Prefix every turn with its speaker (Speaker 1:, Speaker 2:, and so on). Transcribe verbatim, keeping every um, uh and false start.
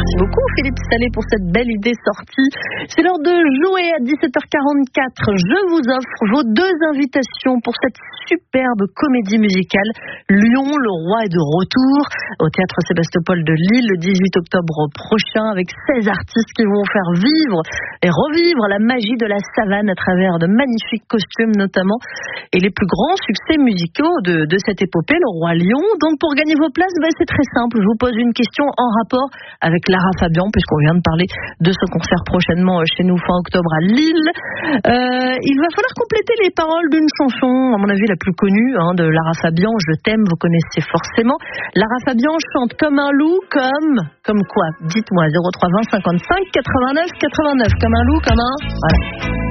Speaker 1: Merci beaucoup Philippe Salé pour cette belle idée sortie. C'est l'heure de jouer à dix-sept heures quarante-quatre. Je vous offre vos deux invitations pour cette superbe comédie musicale. Lion, le roi est de retour au théâtre Sébastopol de Lille le dix-huit octobre prochain avec seize artistes qui vont faire vivre et revivre la magie de la savane à travers de magnifiques costumes notamment et les plus grands succès musicaux de, de cette épopée, le roi Lion. Donc pour gagner vos places, ben, c'est très simple. Je vous pose une question en rapport avec Lara Fabian, puisqu'on vient de parler de ce concert prochainement chez nous fin octobre à Lille. Euh, il va falloir compléter les paroles d'une chanson, à mon avis la plus connue hein, de Lara Fabian, Je t'aime, vous connaissez forcément. Lara Fabian chante comme un loup, comme... Comme quoi? Dites-moi, zéro trois vingt cinquante-cinq quatre-vingt-neuf quatre-vingt-neuf, comme un loup, comme un... Voilà.